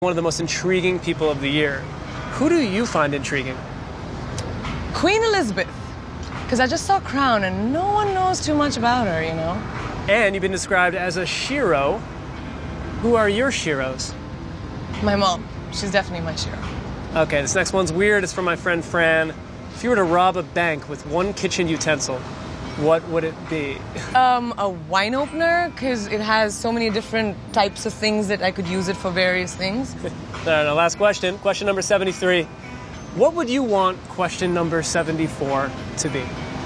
one of the most intriguing people of the year. Who do you find intriguing? Queen Elizabeth. Because I just saw Crown and no one knows too much about her, you know? And you've been described as a shiro. Who are your shiros? My mom. She's definitely my shiro. Okay, this next one's weird. It's from my friend Fran. If you were to rob a bank with one kitchen utensil, what would it be? A wine opener, because it has so many different types of things that I could use it for various things. Last question. Question number 73. What would you want question number 74 to be?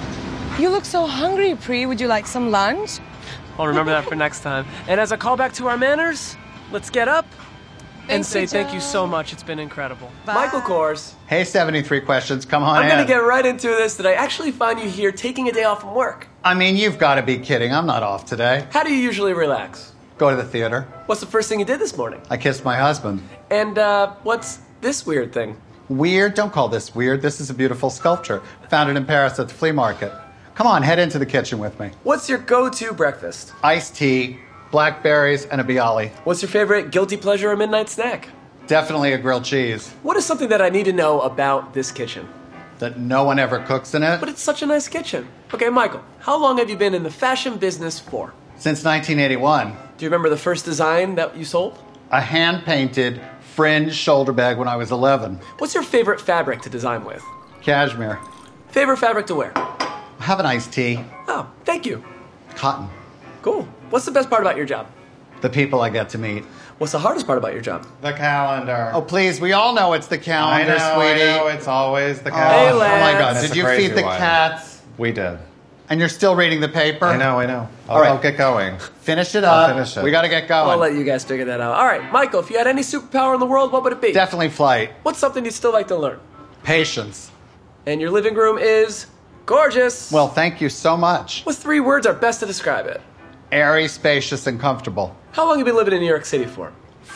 You look so hungry, Pri. Would you like some lunch? I'll remember that for next time. And as a callback to our manners, let's get up and say thank you so much. It's been incredible. Bye. Michael Kors. Hey, 73 questions, come on I'm in. going to get right into this. Did I actually find you here taking a day off from work? I mean, you've got to be kidding. I'm not off today. How do you usually relax? Go to the theater. What's the first thing you did this morning? I kissed my husband. And what's this weird thing? Weird? Don't call this weird. This is a beautiful sculpture. Found it in Paris at the flea market. Come on, head into the kitchen with me. What's your go-to breakfast? Iced tea, blackberries, and a bialy. What's your favorite guilty pleasure or midnight snack? Definitely a grilled cheese. What is something that I need to know about this kitchen? That no one ever cooks in it. But it's such a nice kitchen. Okay, Michael, how long have you been in the fashion business for? Since 1981. Do you remember the first design that you sold? A hand-painted fringe shoulder bag when I was 11. What's your favorite fabric to design with? Cashmere. Favorite fabric to wear? Have an iced tea. Oh, thank you. Cotton. Cool. What's the best part about your job? The people I get to meet. What's the hardest part about your job? The calendar. Oh, please, we all know it's the calendar, sweetie. I know, it's always the Oh, calendar. Hey, Lance. oh my God, That's did a you crazy feed the one. cats? We did. And you're still reading the paper? I know. All right. I'll get going. Finish it I'll up. finish it. We got to get going. I'll let you guys figure that out. All right, Michael, if you had any superpower in the world, what would it be? Definitely flight. What's something you'd still like to learn? Patience. And your living room is gorgeous. Well, thank you so much. What 3 words are best to describe it? Airy, spacious, and comfortable. How long have you been living in New York City for?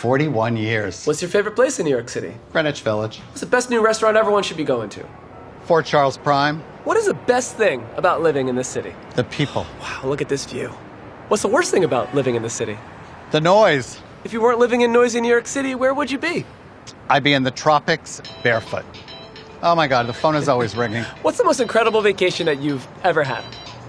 41 years. What's your favorite place in New York City? Greenwich Village. What's the best new restaurant everyone should be going to? Fort Charles Prime. What is the best thing about living in this city? The people. Wow, look at this view. What's the worst thing about living in this city? The noise. If you weren't living in noisy New York City, where would you be? I'd be in the tropics barefoot. Oh my God, the phone is always ringing. What's the most incredible vacation that you've ever had?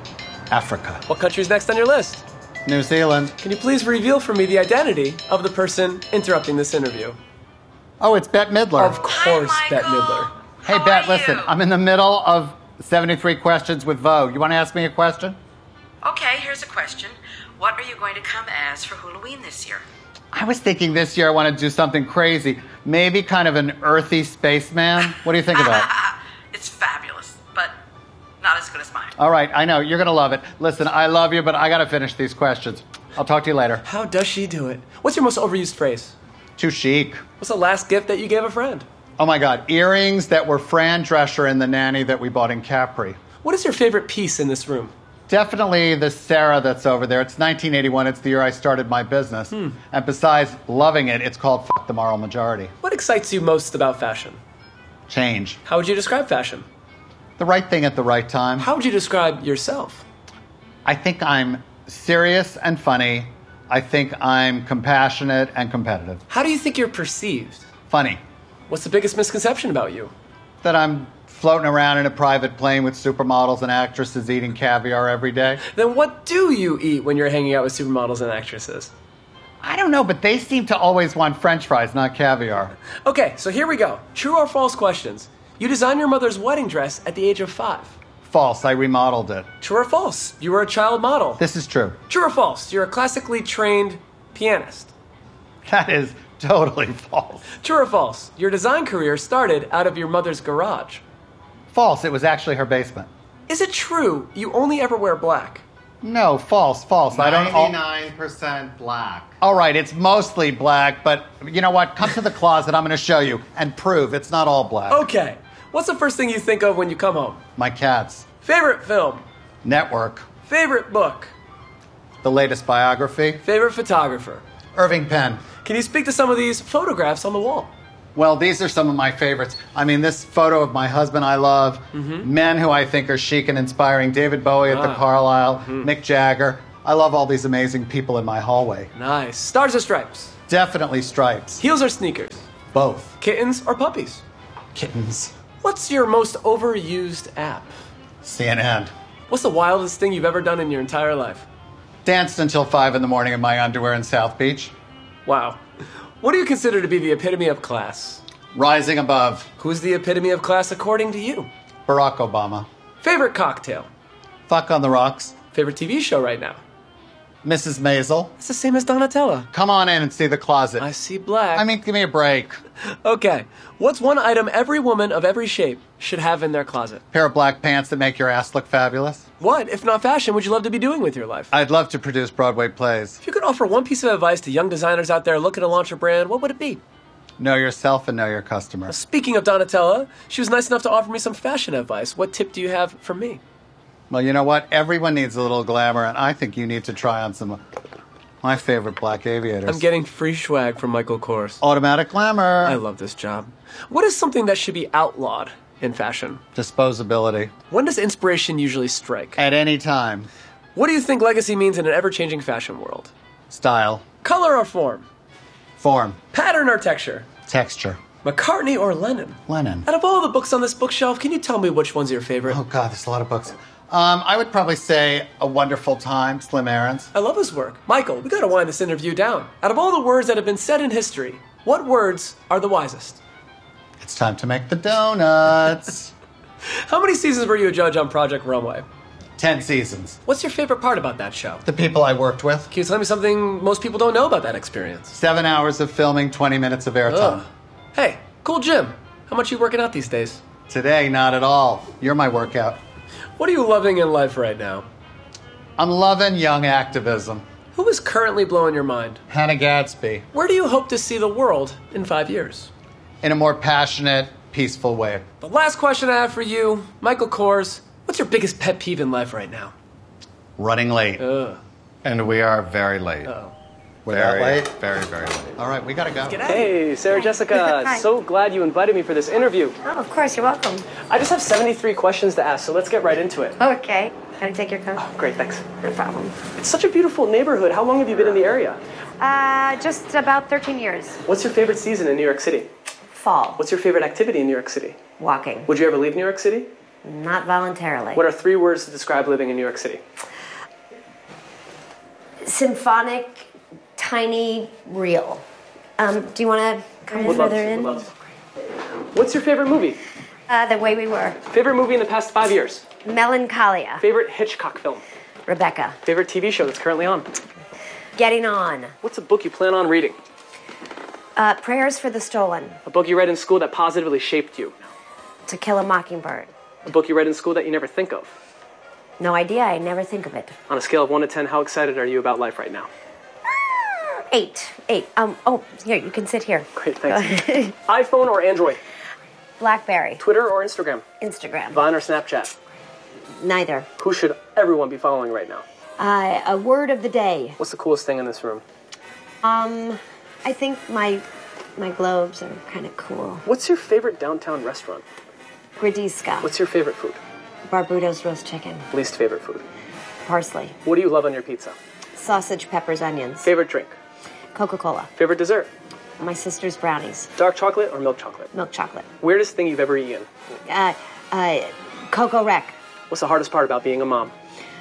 Africa. What country's next on your list? New Zealand. Can you please reveal for me the identity of the person interrupting this interview? Oh, it's Bette Midler. Of course, Bette Midler. Hey, Bette, listen, I'm in the middle of 73 questions with Vogue. You want to ask me a question? Okay, here's a question. What are you going to come as for Halloween this year? I was thinking this year I want to do something crazy. Maybe kind of an earthy spaceman. What do you think of that? It's fabulous, but not as good as mine. All right, I know. You're going to love it. Listen, I love you, but I got to finish these questions. I'll talk to you later. How does she do it? What's your most overused phrase? Too chic. What's the last gift that you gave a friend? Oh my God, earrings that were Fran Drescher and the nanny that we bought in Capri. What is your favorite piece in this room? Definitely the Sarah that's over there. It's 1981. It's the year I started my business. And besides loving it, it's called Fuck the Moral Majority. What excites you most about fashion? Change. How would you describe fashion? The right thing at the right time. How would you describe yourself? I think I'm serious and funny. I think I'm compassionate and competitive. How do you think you're perceived? Funny. What's the biggest misconception about you? That I'm floating around in a private plane with supermodels and actresses eating caviar every day. Then what do you eat when you're hanging out with supermodels and actresses? I don't know, but they seem to always want French fries, not caviar. Okay, so here we go. True or false questions. You designed your mother's wedding dress at the age of 5. False, I remodeled it. True or false? You were a child model. This is true. True or false? You're a classically trained pianist. That is totally false. True or false? Your design career started out of your mother's garage. False, it was actually her basement. Is it true you only ever wear black? No, false. I don't. 99% black. All right, it's mostly black, but you know what? Come to the closet. I'm going to show you and prove it's not all black. Okay. What's the first thing you think of when you come home? My cats. Favorite film? Network. Favorite book? The latest biography. Favorite photographer? Irving Penn. Can you speak to some of these photographs on the wall? Well, these are some of my favorites. I mean, this photo of my husband I love, men who I think are chic and inspiring, David Bowie at the Carlisle, Mick Jagger. I love all these amazing people in my hallway. Nice. Stars or Stripes? Definitely stripes. Heels or sneakers? Both. Kittens or puppies? Kittens. What's your most overused app? CNN. What's the wildest thing you've ever done in your entire life? Danced until 5 in the morning in my underwear in South Beach. Wow. What do you consider to be the epitome of class? Rising above. Who's the epitome of class according to you? Barack Obama. Favorite cocktail? Fuck on the rocks. Favorite TV show right now? Mrs. Maisel. It's the same as Donatella. Come on in and see the closet. I see black. I mean, give me a break. Okay. What's one item every woman of every shape should have in their closet? Pair of black pants that make your ass look fabulous. What, if not fashion, would you love to be doing with your life? I'd love to produce Broadway plays. If you could offer one piece of advice to young designers out there looking to launch a brand, what would it be? Know yourself and know your customer. Speaking of Donatella, she was nice enough to offer me some fashion advice. What tip do you have for me? Well, you know what? Everyone needs a little glamour, and I think you need to try on some of my favorite black aviators. I'm getting free swag from Michael Kors. Automatic glamour. I love this job. What is something that should be outlawed in fashion? Disposability. When does inspiration usually strike? At any time. What do you think legacy means in an ever-changing fashion world? Style. Color or form? Form. Pattern or texture? Texture. McCartney or Lennon? Lennon. Out of all the books on this bookshelf, can you tell me which one's your favorite? Oh, God, there's a lot of books. I would probably say A Wonderful Time, Slim Aarons. I love his work. Michael, we gotta wind this interview down. Out of all the words that have been said in history, what words are the wisest? It's time to make the donuts. How many seasons were you a judge on Project Runway? 10 seasons. What's your favorite part about that show? The people I worked with. Can you tell me something most people don't know about that experience? 7 hours of filming, 20 minutes of airtime. Ugh. Hey, cool Jim. How much are you working out these days? Today, not at all. You're my workout. What are you loving in life right now? I'm loving young activism. Who is currently blowing your mind? Hannah Gadsby. Where do you hope to see the world in 5 years? In a more passionate, peaceful way. The last question I have for you, Michael Kors, what's your biggest pet peeve in life right now? Running late. Ugh. And we are very late. Oh. We're that late? Very, very late. All right, we gotta go. Hey, Sarah Jessica. Hi. So glad you invited me for this interview. Oh, of course, you're welcome. I just have 73 questions to ask, so let's get right into it. Okay. Can I take your coat? Great, thanks. No problem. It's such a beautiful neighborhood. How long have you been in the area? Just about 13 years. What's your favorite season in New York City? Fall. What's your favorite activity in New York City? Walking. Would you ever leave New York City? Not voluntarily. What are 3 words to describe living in New York City? Symphonic, tiny, real. Do you want to come Would love further to. in? Would love to. What's your favorite movie? The Way We Were. Favorite movie in the past 5 years? Melancholia. Favorite Hitchcock film? Rebecca. Favorite TV show that's currently on? Getting On. What's a book you plan on reading? Prayers for the Stolen. A book you read in school that positively shaped you? To Kill a Mockingbird. A book you read in school that you never think of? No idea. I never think of it. On a scale of 1 to 10, how excited are you about life right now? 8. Here, you can sit here. Great, thanks. iPhone or Android? Blackberry. Twitter or Instagram? Instagram. Vine or Snapchat? Neither. Who should everyone be following right now? A word of the day. What's the coolest thing in this room? I think my globes are kind of cool. What's your favorite downtown restaurant? Gradiska. What's your favorite food? Barbudos roast chicken. Least favorite food? Parsley. What do you love on your pizza? Sausage, peppers, onions. Favorite drink? Coca-Cola. Favorite dessert? My sister's brownies. Dark chocolate or milk chocolate? Milk chocolate. Weirdest thing you've ever eaten? Coco Rec. What's the hardest part about being a mom?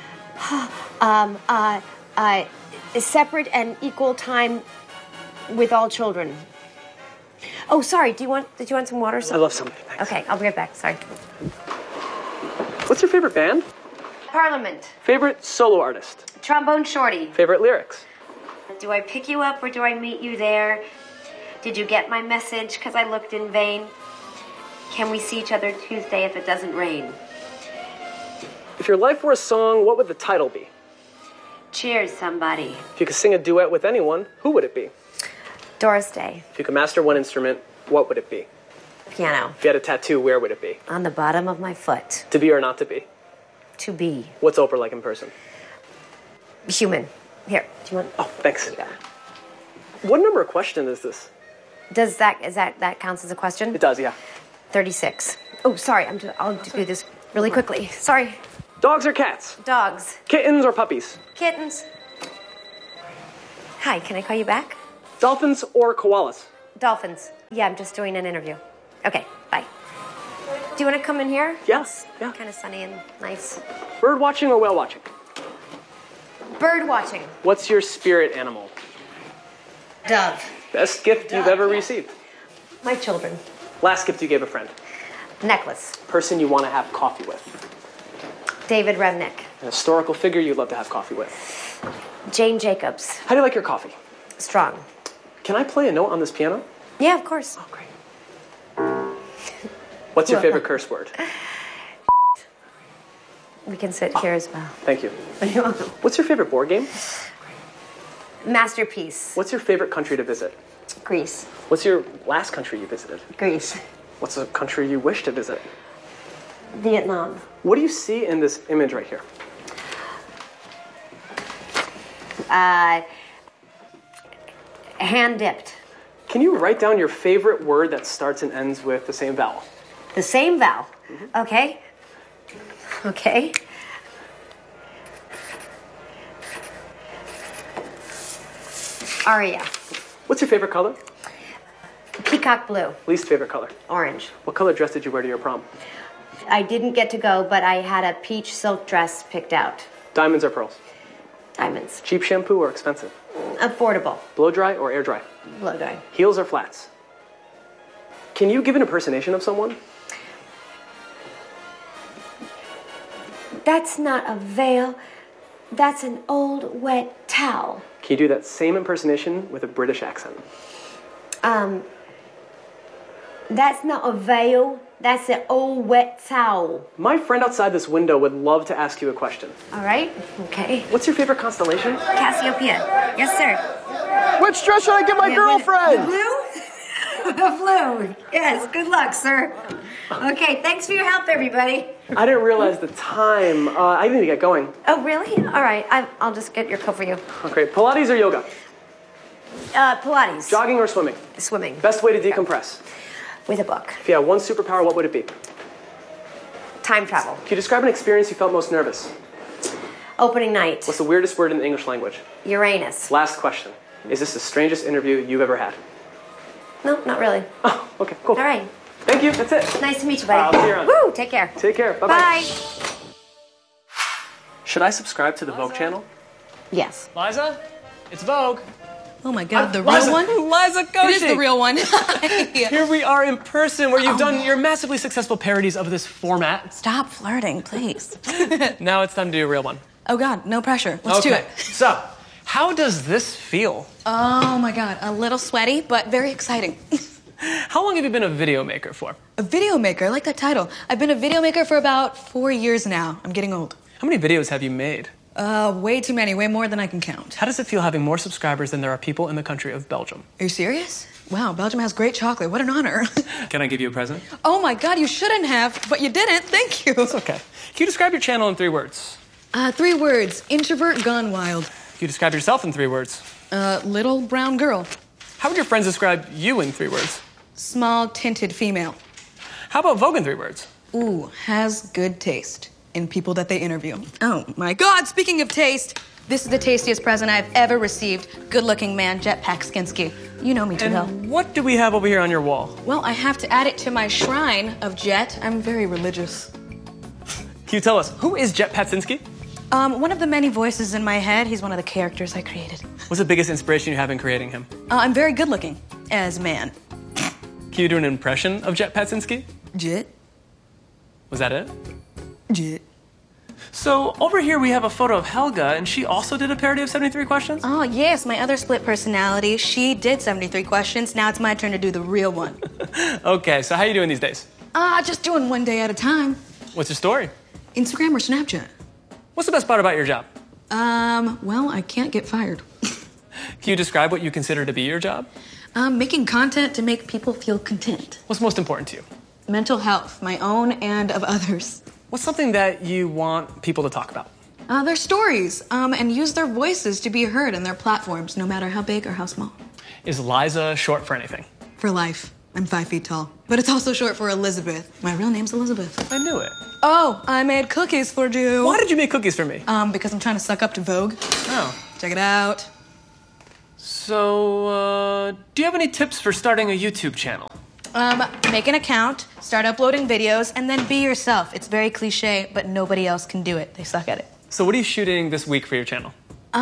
Separate and equal time with all children. Oh, sorry. Did you want some water? I love something. Thanks. Okay, I'll be right back. Sorry. What's your favorite band? Parliament. Favorite solo artist? Trombone Shorty. Favorite lyrics? Do I pick you up or do I meet you there? Did you get my message because I looked in vain? Can we see each other Tuesday if it doesn't rain? If your life were a song, what would the title be? Cheers, somebody. If you could sing a duet with anyone, who would it be? Doris Day. If you could master one instrument, what would it be? Piano. If you had a tattoo, where would it be? On the bottom of my foot. To be or not to be? To be. What's Oprah like in person? Human. Here, do you want? Oh, thanks. What number of question is this? Does that counts as a question? It does, yeah. 36. Oh, sorry. I'll do this really quickly. Sorry. Dogs or cats? Dogs. Kittens or puppies? Kittens. Hi, can I call you back? Dolphins or koalas? Dolphins. Yeah, I'm just doing an interview. Okay, bye. Do you want to come in here? Yes. Yeah. Kind of sunny and nice. Bird watching or whale watching? Bird watching. What's your spirit animal? Dove. Best gift you've ever received? My children. Last gift you gave a friend? Necklace. Person you want to have coffee with? David Remnick. An historical figure you'd love to have coffee with? Jane Jacobs. How do you like your coffee? Strong. Can I play a note on this piano? Yeah, of course. Oh, great. What's your favorite curse word? We can sit here as well. Thank you. What's your favorite board game? Masterpiece. What's your favorite country to visit? Greece. What's your last country you visited? Greece. What's a country you wish to visit? Vietnam. What do you see in this image right here? Hand dipped. Can you write down your favorite word that starts and ends with the same vowel? The same vowel. Okay. Okay. Aria. What's your favorite color? Peacock blue. Least favorite color? Orange. What color dress did you wear to your prom? I didn't get to go, but I had a peach silk dress picked out. Diamonds or pearls? Diamonds. Cheap shampoo or expensive? Affordable. Blow dry or air dry? Blow dry. Heels or flats? Can you give an impersonation of someone? That's not a veil. That's an old wet towel. Can you do that same impersonation with a British accent? That's not a veil. That's an old wet towel. My friend outside this window would love to ask you a question. All right. Okay. What's your favorite constellation? Cassiopeia. Yes, sir. Which dress should I get my The girlfriend? blue? The blue. Yes. Good luck, sir. Okay. Thanks for your help, everybody. I didn't realize the time. I need to get going. Oh, really? All right. I'll just get your coat for you. Okay, Pilates or yoga? Pilates. Jogging or swimming? Swimming. Best way to decompress? With a book. If you had one superpower, what would it be? Time travel. Can you describe an experience you felt most nervous? Opening night. What's the weirdest word in the English language? Uranus. Last question. Is this the strangest interview you've ever had? No, not really. Oh, okay, cool. All right. Thank you, that's it. Nice to meet you, buddy. I'll see you around. Woo, take care. Take care, bye-bye. Bye. Should I subscribe to the Vogue channel? Yes. Liza, it's Vogue. Oh my God, the Liza- real one? Liza Koshy. It is the real one. Here we are in person where you've done your massively successful parodies of this format. Stop flirting, please. Now it's time to do a real one. Oh God, no pressure. Let's do it. So, how does this feel? Oh my God, a little sweaty, but very exciting. How long have you been a video maker for? A video maker, I like that title. I've been a video maker for about 4 years now. I'm getting old. How many videos have you made? Way too many, way more than I can count. How does it feel having more subscribers than there are people in the country of Belgium? Are you serious? Wow, Belgium has great chocolate. What an honor. Can I give you a present? Oh my God, you shouldn't have, but you didn't. Thank you. It's okay. Can you describe your channel in 3 words? 3 words. Introvert gone wild. Can you describe yourself in 3 words? Little brown girl. How would your friends describe you in 3 words? Small tinted female. How about Vogue in 3 words? Ooh, has good taste in people that they interview. Oh my God, speaking of taste, this is the tastiest present I've ever received. Good looking man, Jetpack Skinsky. You know me too well. And what do we have over here on your wall? Well, I have to add it to my shrine of Jet. I'm very religious. Can you tell us, who is Jet Patsinski? One of the many voices in my head. He's one of the characters I created. What's the biggest inspiration you have in creating him? I'm very good looking as man. Can you do an impression of Jet Patsinski? Jet. Was that it? Jet. So over here we have a photo of Helga, and she also did a parody of 73 Questions? Oh, yes, my other split personality. She did 73 questions. Now it's my turn to do the real one. Okay, so how are you doing these days? Just doing one day at a time. What's your story? Instagram or Snapchat? What's the best part about your job? Well, I can't get fired. Can you describe what you consider to be your job? Making content to make people feel content. What's most important to you? Mental health, my own and of others. What's something that you want people to talk about? Their stories, and use their voices to be heard in their platforms, no matter how big or how small. Is Liza short for anything? For life. I'm 5 feet tall. But it's also short for Elizabeth. My real name's Elizabeth. I knew it. Oh, I made cookies for you. Why did you make cookies for me? Because I'm trying to suck up to Vogue. Oh. Check it out. So So, do you have any tips for starting a YouTube channel? Make an account, start uploading videos, and then be yourself. It's very cliche, but nobody else can do it. They suck at it. So what are you shooting this week for your channel?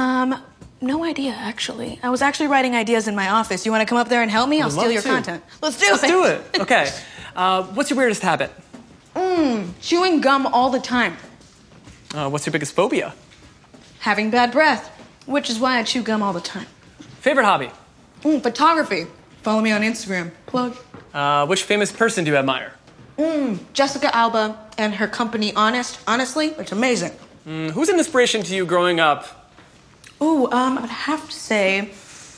No idea, actually. I was actually writing ideas in my office. You want to come up there and help me? I'll steal your content. Let's do it. Let's do it. Okay. What's your weirdest habit? Chewing gum all the time. What's your biggest phobia? Having bad breath, which is why I chew gum all the time. Favorite hobby? Photography. Follow me on Instagram. Plug. Which famous person do you admire? Jessica Alba and her company Honestly, it's amazing. Who's an inspiration to you growing up? I would have to say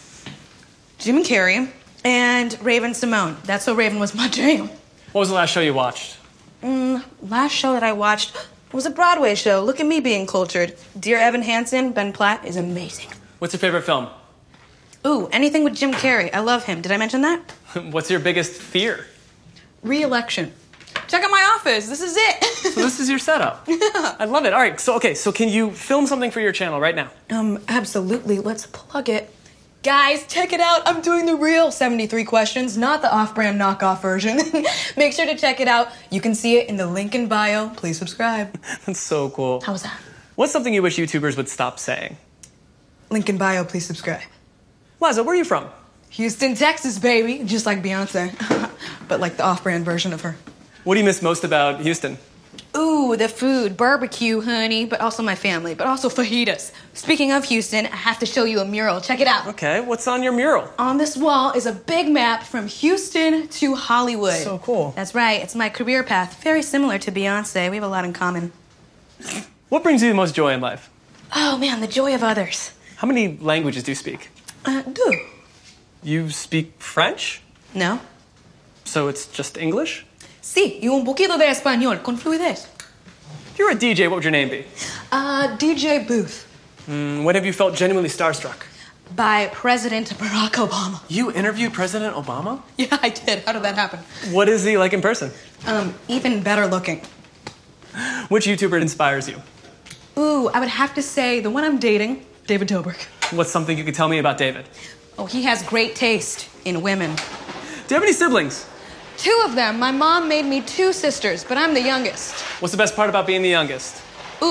Jim Carrey and Raven Simone. That's So Raven was my jam. What was the last show you watched? Last show that I watched was a Broadway show. Look at me being cultured. Dear Evan Hansen, Ben Platt is amazing. What's your favorite film? Anything with Jim Carrey. I love him. Did I mention that? What's your biggest fear? Re-election. Check out my office. This is it. So this is your setup. I love it. All right, so can you film something for your channel right now? Absolutely. Let's plug it. Guys, check it out. I'm doing the real 73 questions, not the off-brand knockoff version. Make sure to check it out. You can see it in the link in bio. Please subscribe. That's so cool. How was that? What's something you wish YouTubers would stop saying? Link in bio. Please subscribe. Liza, where are you from? Houston, Texas, baby. Just like Beyonce. But like the off-brand version of her. What do you miss most about Houston? The food, barbecue, honey, but also my family, but also fajitas. Speaking of Houston, I have to show you a mural. Check it out. Okay, what's on your mural? On this wall is a big map from Houston to Hollywood. So cool. That's right. It's my career path. Very similar to Beyonce. We have a lot in common. What brings you the most joy in life? Oh, man, the joy of others. How many languages do you speak? Do. You speak French? No. So it's just English? Sí, y un poquito de español, con fluidez. If you were a DJ, what would your name be? DJ Booth. When have you felt genuinely starstruck? By President Barack Obama. You interviewed President Obama? Yeah, I did. How did that happen? What is he like in person? Even better looking. Which YouTuber inspires you? I would have to say the one I'm dating, David Dobrik. What's something you could tell me about David? He has great taste in women. Do you have any siblings? 2 of them. My mom made me 2 sisters, but I'm the youngest. What's the best part about being the youngest?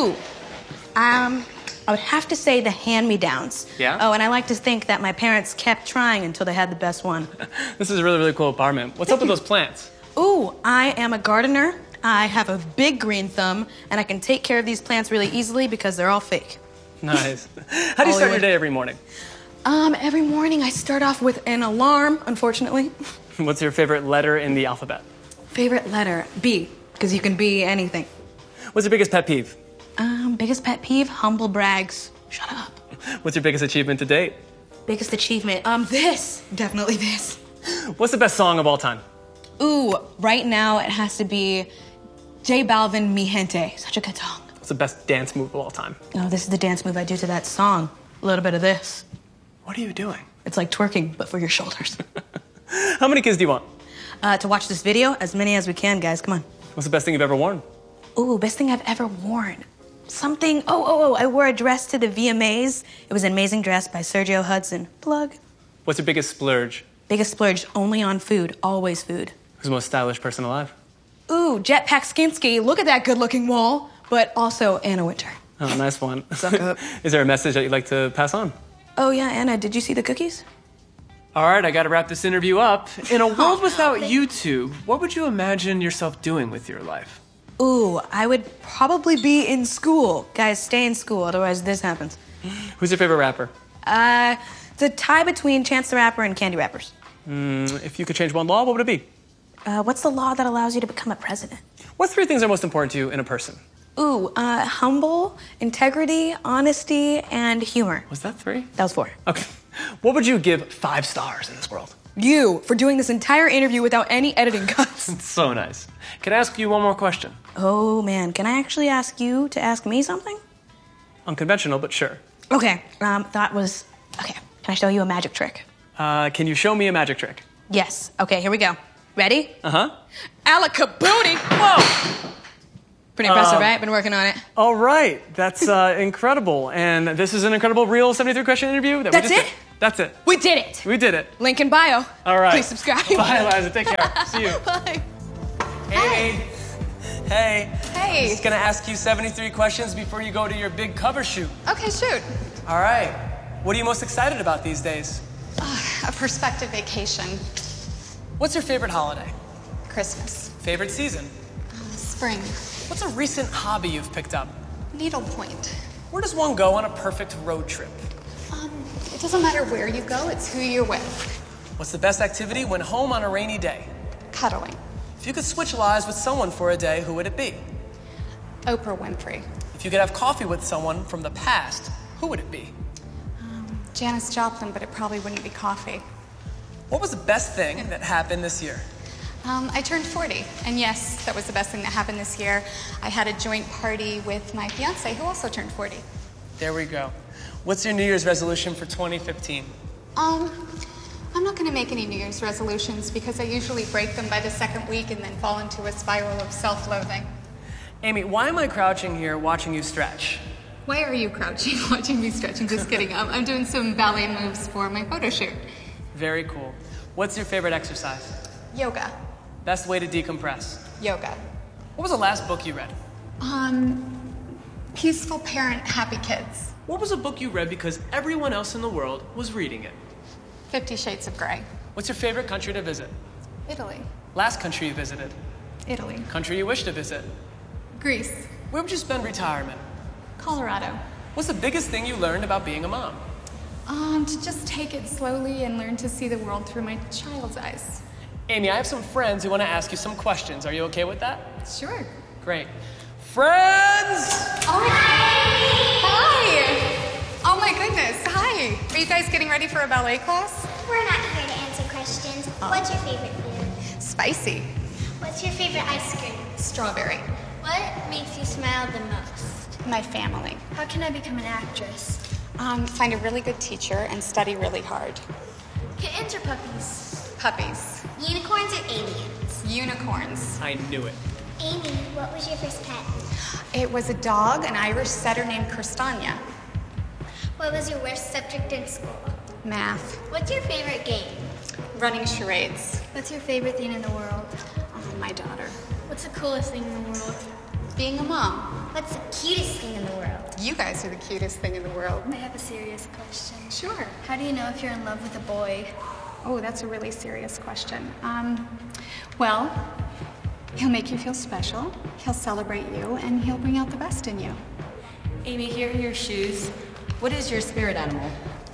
I would have to say the hand-me-downs. Yeah? And I like to think that my parents kept trying until they had the best one. This is a really, really cool apartment. What's up with those plants? I am a gardener. I have a big green thumb, and I can take care of these plants really easily because they're all fake. Nice. How do you start your day every morning? Every morning I start off with an alarm, unfortunately. What's your favorite letter in the alphabet? Favorite letter? B, because you can be anything. What's your biggest pet peeve? Biggest pet peeve? Humble brags. Shut up. What's your biggest achievement to date? Biggest achievement? This. Definitely this. What's the best song of all time? Right now it has to be J Balvin, Mi Gente. Such a good song. What's the best dance move of all time? This is the dance move I do to that song. A little bit of this. What are you doing? It's like twerking, but for your shoulders. How many kids do you want? To watch this video, as many as we can, guys. Come on. What's the best thing you've ever worn? Best thing I've ever worn. Something. I wore a dress to the VMAs. It was an amazing dress by Sergio Hudson. Plug. What's your biggest splurge? Biggest splurge, only on food. Always food. Who's the most stylish person alive? Jetpack Skinsky. Look at that good-looking wall. But also Anna Wintour. Oh, nice one. Suck up. Is there a message that you'd like to pass on? Yeah, Anna, did you see the cookies? All right, I gotta wrap this interview up. In a world without YouTube, what would you imagine yourself doing with your life? I would probably be in school. Guys, stay in school, otherwise this happens. Who's your favorite rapper? It's a tie between Chance the Rapper and Candy Rappers. If you could change one law, what would it be? What's the law that allows you to become a president? What 3 things are most important to you in a person? Humble, integrity, honesty, and humor. Was that 3? That was 4. Okay. What would you give 5 stars in this world? You, for doing this entire interview without any editing cuts. It's so nice. Can I ask you one more question? Oh, man. Can I actually ask you to ask me something? Unconventional, but sure. Okay. Okay. Can I show you a magic trick? Can you show me a magic trick? Yes. Okay, here we go. Ready? Uh-huh. Alakabooty! Whoa! Pretty impressive, right? Been working on it. All right. That's incredible. And this is an incredible real 73 question interview. That's it? That's it. We did it. We did it. Link in bio. All right. Please subscribe. Bye, Eliza. Take care. See you. Bye. Amy. Hey. Hey. Just gonna ask you 73 questions before you go to your big cover shoot. Okay, shoot. All right. What are you most excited about these days? A prospective vacation. What's your favorite holiday? Christmas. Favorite season? Spring. What's a recent hobby you've picked up? Needlepoint. Where does one go on a perfect road trip? It doesn't matter where you go, it's who you're with. What's the best activity when home on a rainy day? Cuddling. If you could switch lives with someone for a day, who would it be? Oprah Winfrey. If you could have coffee with someone from the past, who would it be? Janis Joplin, but it probably wouldn't be coffee. What was the best thing that happened this year? I turned 40, and yes, that was the best thing that happened this year. I had a joint party with my fiance, who also turned 40. There we go. What's your New Year's resolution for 2015? I'm not going to make any New Year's resolutions because I usually break them by the second week and then fall into a spiral of self-loathing. Amy, why am I crouching here watching you stretch? Why are you crouching, watching me stretch? I'm just kidding. I'm doing some ballet moves for my photo shoot. Very cool. What's your favorite exercise? Yoga. Best way to decompress? Yoga. What was the last book you read? Peaceful Parent, Happy Kids. What was a book you read because everyone else in the world was reading it? 50 Shades of Grey. What's your favorite country to visit? Italy. Last country you visited? Italy. Country you wish to visit? Greece. Where would you spend retirement? Colorado. What's the biggest thing you learned about being a mom? To just take it slowly and learn to see the world through my child's eyes. Amy, I have some friends who want to ask you some questions. Are you okay with that? Sure. Great. Friends! Oh, hi! Oh my goodness, hi! Are you guys getting ready for a ballet class? We're not here to answer questions. What's your favorite food? Spicy. What's your favorite ice cream? Strawberry. What makes you smile the most? My family. How can I become an actress? Find a really good teacher and study really hard. Kittens or puppies? Puppies. Unicorns or aliens? Unicorns. I knew it. Amy, what was your first pet? It was a dog, an Irish setter named Castagna. What was your worst subject in school? Math. What's your favorite game? Running charades. What's your favorite thing in the world? My daughter. What's the coolest thing in the world? Being a mom. What's the cutest thing in the world? You guys are the cutest thing in the world. I have a serious question. Sure. How do you know if you're in love with a boy? Oh, that's a really serious question. Well, he'll make you feel special, he'll celebrate you, and he'll bring out the best in you. Amy, here are your shoes. What is your spirit animal?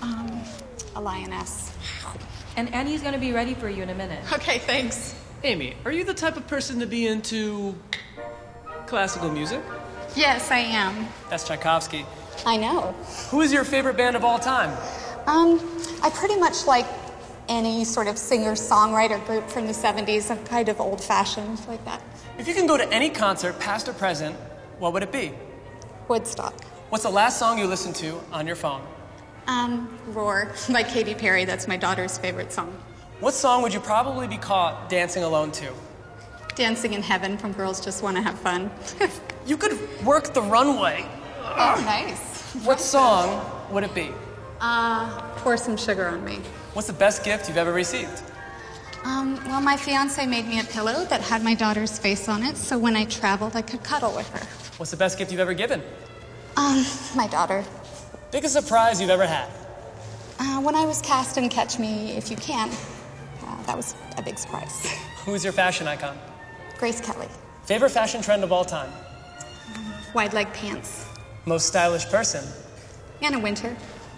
A lioness. And Annie's gonna be ready for you in a minute. Okay, thanks. Amy, are you the type of person to be into classical music? Yes, I am. That's Tchaikovsky. I know. Who is your favorite band of all time? I pretty much like any sort of singer-songwriter group from the 70s. I'm kind of old-fashioned like that. If you can go to any concert, past or present, what would it be? Woodstock. What's the last song you listened to on your phone? Roar by Katy Perry. That's my daughter's favorite song. What song would you probably be caught dancing alone to? Dancing in Heaven from Girls Just Want to Have Fun. You could work the runway. Oh, nice. What song would it be? Pour Some Sugar on Me. What's the best gift you've ever received? Well, my fiance made me a pillow that had my daughter's face on it, so when I traveled, I could cuddle with her. What's the best gift you've ever given? My daughter. Biggest surprise you've ever had? When I was cast in Catch Me If You Can, that was a big surprise. Who's your fashion icon? Grace Kelly. Favorite fashion trend of all time? Wide leg pants. Most stylish person? Anna Winter.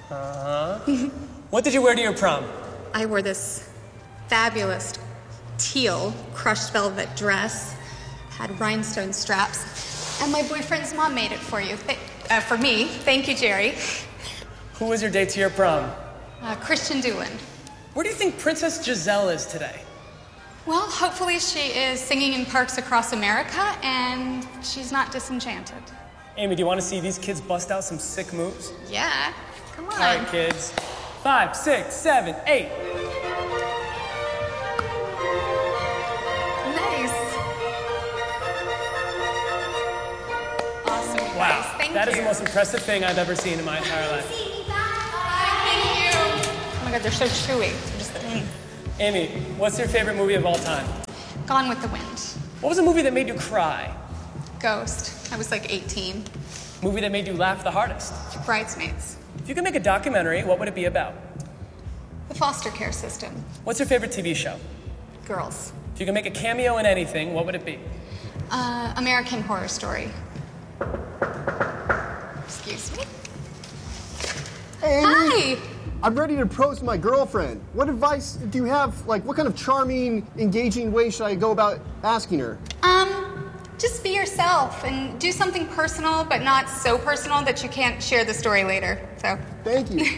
What did you wear to your prom? I wore this fabulous teal crushed velvet dress, had rhinestone straps, and my boyfriend's mom made it for you. For me. Thank you, Jerry. Who was your date to your prom? Christian Doolin. Where do you think Princess Giselle is today? Well, hopefully she is singing in parks across America, and she's not disenchanted. Amy, do you want to see these kids bust out some sick moves? Yeah, come on. All right, kids. 5, 6, 7, 8. Nice. Awesome, you Wow, guys. Thank that you. is the most impressive thing I've ever seen in my entire life. Bye, thank you. my God, they're so chewy. They're just Amy, what's your favorite movie of all time? Gone with the Wind. What was a movie that made you cry? Ghost. I was like 18. Movie that made you laugh the hardest? Bridesmaids. If you could make a documentary, what would it be about? The foster care system. What's your favorite TV show? Girls. If you could make a cameo in anything, what would it be? American Horror Story. Excuse me. Hey, Hi. I'm ready to propose to my girlfriend. What advice do you have? Like, what kind of charming, engaging way should I go about asking her? Just be yourself and do something personal, but not so personal that you can't share the story later. So. Thank you.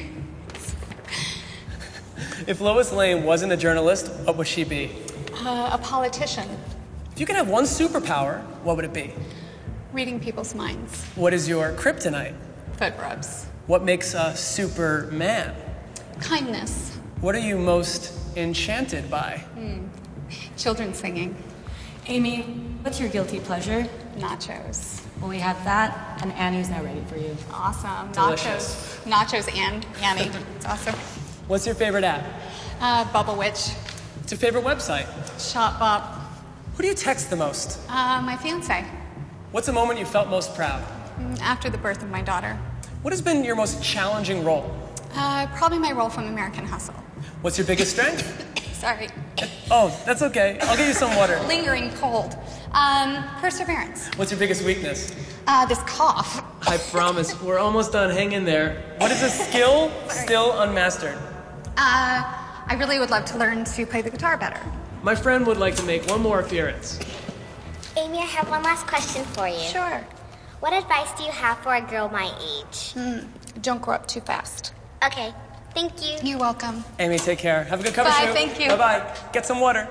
If Lois Lane wasn't a journalist, what would she be? A politician. If you could have one superpower, what would it be? Reading people's minds. What is your kryptonite? Foot rubs. What makes a Superman? Kindness. What are you most enchanted by? Children singing. Amy, what's your guilty pleasure? Nachos. Well, we have that, and Annie's now ready for you. Awesome. Delicious. Nachos and Annie. It's awesome. What's your favorite app? Bubble Witch. What's your favorite website? Shopbop. Who do you text the most? My fiance. What's a moment you felt most proud? After the birth of my daughter. What has been your most challenging role? Probably my role from American Hustle. What's your biggest strength? Sorry. Oh, that's okay. I'll get you some water. Lingering cold. Perseverance. What's your biggest weakness? This cough. I promise, we're almost done. Hang in there. What is a skill still unmastered? I really would love to learn to play the guitar better. My friend would like to make one more appearance. Amy, I have one last question for you. Sure. What advice do you have for a girl my age? Don't grow up too fast. Okay, thank you. You're welcome. Amy, take care. Have a good cover Bye, shoot. thank you. Bye-bye. Get some water.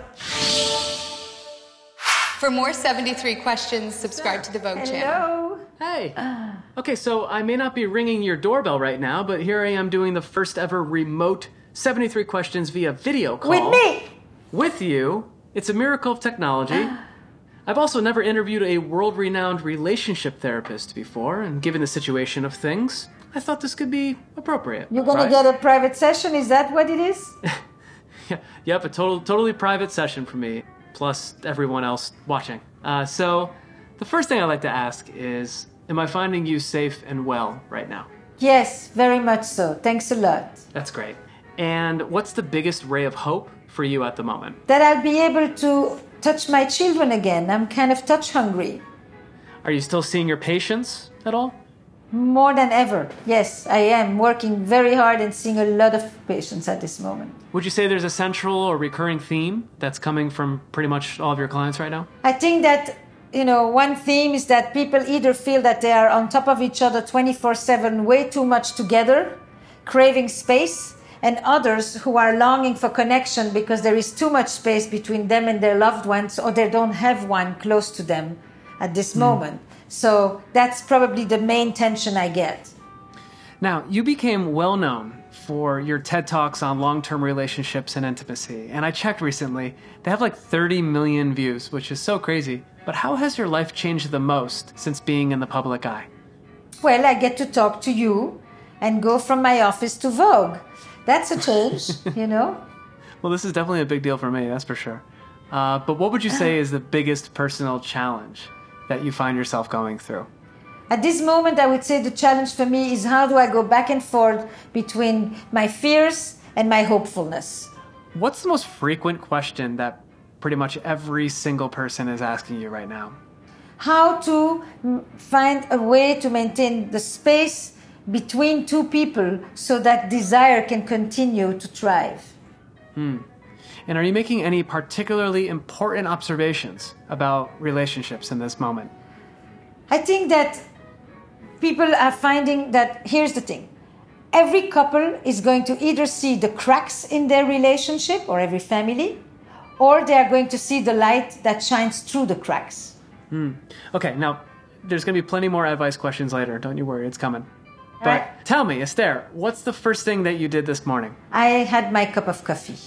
For more 73 questions, subscribe to the Vogue channel. Hey. Okay, so I may not be ringing your doorbell right now, but here I am doing the first ever remote 73 questions via video call. With me? With you. It's a miracle of technology. I've also never interviewed a world-renowned relationship therapist before, and given the situation of things, I thought this could be appropriate. You're gonna get a private session? Is that what it is? Yep, a totally private session for me, plus everyone else watching. So, the first thing I'd like to ask is, am I finding you safe and well right now? Yes, very much so. Thanks a lot. That's great. And what's the biggest ray of hope for you at the moment? That I'll be able to touch my children again. I'm kind of touch hungry. Are you still seeing your patients at all? More than ever. Yes, I am working very hard and seeing a lot of patients at this moment. Would you say there's a central or recurring theme that's coming from pretty much all of your clients right now? I think that, one theme is that people either feel that they are on top of each other 24/7, way too much together, craving space, and others who are longing for connection because there is too much space between them and their loved ones, or they don't have one close to them at this moment. So that's probably the main tension I get. Now, you became well known for your TED Talks on long-term relationships and intimacy, and I checked recently. They have like 30 million views, which is so crazy. But how has your life changed the most since being in the public eye? Well, I get to talk to you and go from my office to Vogue. That's a change, Well, this is definitely a big deal for me, that's for sure. But what would you say is the biggest personal challenge that you find yourself going through? At this moment, I would say the challenge for me is how do I go back and forth between my fears and my hopefulness. What's the most frequent question that pretty much every single person is asking you right now? How to find a way to maintain the space between two people so that desire can continue to thrive. And are you making any particularly important observations about relationships in this moment? I think that people are finding that, here's the thing, every couple is going to either see the cracks in their relationship or every family, or they are going to see the light that shines through the cracks. Okay, now, there's going to be plenty more advice questions later. Don't you worry, it's coming. But tell me, Esther, what's the first thing that you did this morning? I had my cup of coffee.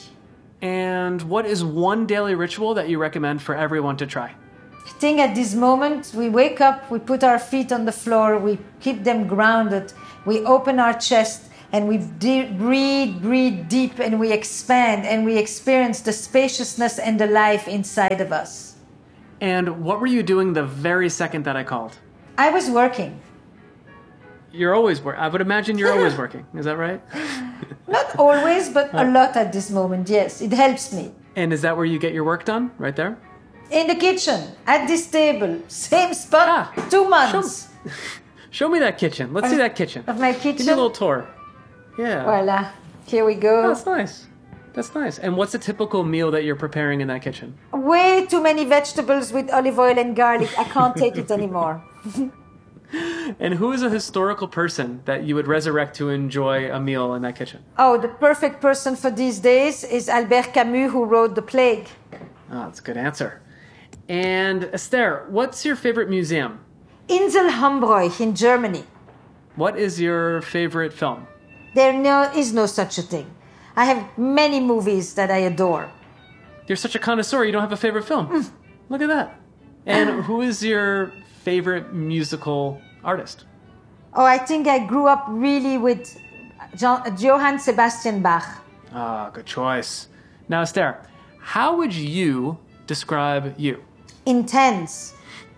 And what is one daily ritual that you recommend for everyone to try? I think at this moment, we wake up, we put our feet on the floor, we keep them grounded, we open our chest, and we breathe deep, and we expand, and we experience the spaciousness and the life inside of us. And what were you doing the very second that I called? I was working. You're always working. I would imagine you're always working. Is that right? Not always, but a lot at this moment, yes. It helps me. And is that where you get your work done? Right there? In the kitchen, at this table, same spot, 2 months. Show me that kitchen. Let's see that kitchen. Of my kitchen? Give me a little tour. Yeah. Voila. Here we go. That's nice. That's nice. And what's a typical meal that you're preparing in that kitchen? Way too many vegetables with olive oil and garlic. I can't take it anymore. And who is a historical person that you would resurrect to enjoy a meal in that kitchen? Oh, the perfect person for these days is Albert Camus, who wrote The Plague. Oh, that's a good answer. And Esther, what's your favorite museum? Insel Hambroich in Germany. What is your favorite film? There is no such a thing. I have many movies that I adore. You're such a connoisseur, you don't have a favorite film. Look at that. And who is your favorite musical artist? Oh, I think I grew up really with Johann Sebastian Bach. Ah, good choice. Now, Esther, how would you describe you? Intense.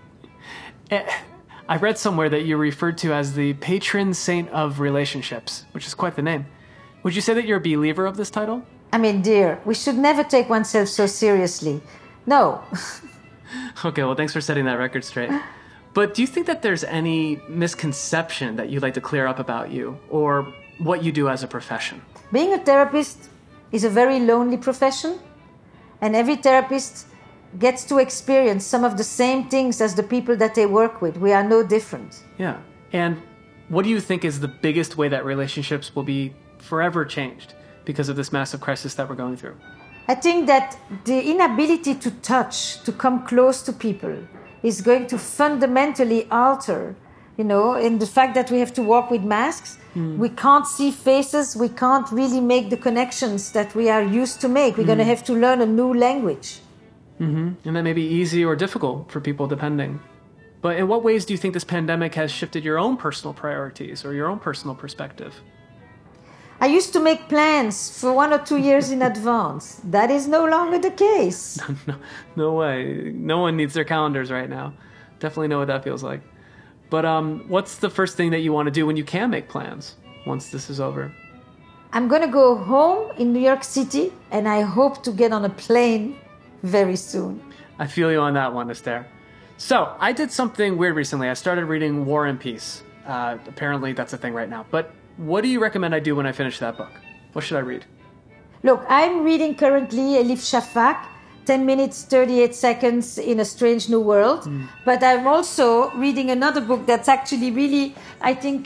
I read somewhere that you're referred to as the patron saint of relationships, which is quite the name. Would you say that you're a believer of this title? I mean, dear, we should never take oneself so seriously. No. Okay, well, thanks for setting that record straight. But do you think that there's any misconception that you'd like to clear up about you or what you do as a profession? Being a therapist is a very lonely profession, and every therapist gets to experience some of the same things as the people that they work with. We are no different. Yeah. And what do you think is the biggest way that relationships will be forever changed because of this massive crisis that we're going through? I think that the inability to touch, to come close to people, is going to fundamentally alter, in the fact that we have to walk with masks. We can't see faces. We can't really make the connections that we are used to make. We're going to have to learn a new language. And that may be easy or difficult for people, depending. But in what ways do you think this pandemic has shifted your own personal priorities or your own personal perspective? I used to make plans for 1 or 2 years in advance. That is no longer the case. No way. No one needs their calendars right now. Definitely know what that feels like. But what's the first thing that you want to do when you can make plans once this is over? I'm going to go home in New York City, and I hope to get on a plane very soon. I feel you on that one, Esther. So, I did something weird recently. I started reading War and Peace. Apparently, that's a thing right now. But what do you recommend I do when I finish that book? What should I read? Look, I'm reading currently Elif Shafak, 10 minutes, 38 seconds in a Strange New World. But I'm also reading another book that's actually really, I think,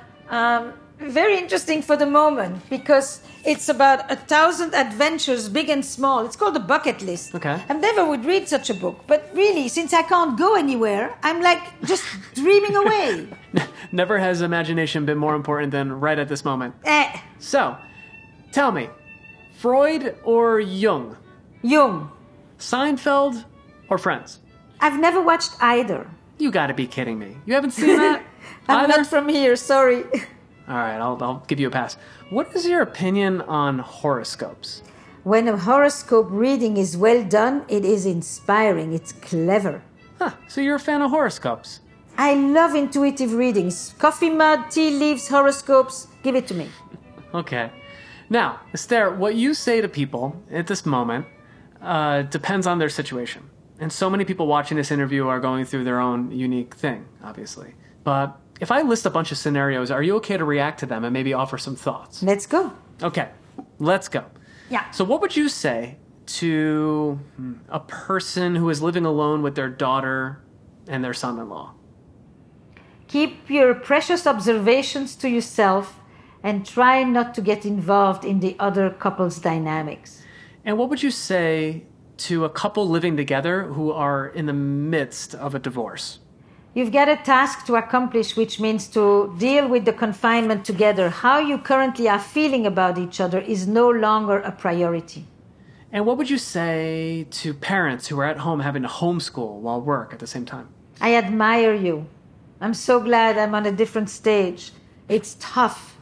very interesting for the moment, because it's about 1,000 adventures, big and small. It's called The Bucket List. Okay. I never would read such a book. But really, since I can't go anywhere, I'm like just dreaming away. Never has imagination been more important than right at this moment. So, tell me, Freud or Jung? Jung. Seinfeld or Friends? I've never watched either. You gotta be kidding me. You haven't seen that? I'm not from here, sorry. All right, I'll give you a pass. What is your opinion on horoscopes? When a horoscope reading is well done, it is inspiring. It's clever. So you're a fan of horoscopes? I love intuitive readings. Coffee mug, tea leaves, horoscopes. Give it to me. Okay. Now, Esther, what you say to people at this moment depends on their situation. And so many people watching this interview are going through their own unique thing, obviously. But if I list a bunch of scenarios, are you okay to react to them and maybe offer some thoughts? Let's go. Okay, let's go. Yeah. So what would you say to a person who is living alone with their daughter and their son-in-law? Keep your precious observations to yourself and try not to get involved in the other couple's dynamics. And what would you say to a couple living together who are in the midst of a divorce? You've got a task to accomplish, which means to deal with the confinement together. How you currently are feeling about each other is no longer a priority. And what would you say to parents who are at home having to homeschool while work at the same time? I admire you. I'm so glad I'm on a different stage. It's tough.